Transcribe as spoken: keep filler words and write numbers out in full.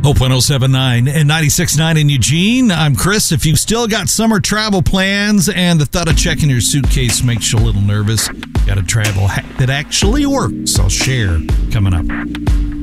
Hope one oh seven point nine and ninety-six point nine in Eugene. I'm Chris. If you've still got summer travel plans and the thought of checking your suitcase makes you a little nervous, got a travel hack that actually works. I'll share coming up.